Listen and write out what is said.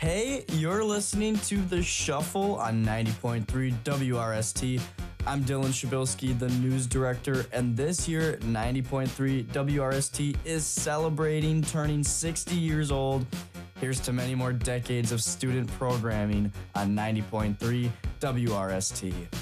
Hey, you're listening to The Shuffle on 90.3 WRST. I'm Dylan Shabilsky, the news director, and this year, 90.3 WRST is celebrating turning 60 years old. Here's to many more decades of student programming on 90.3 WRST.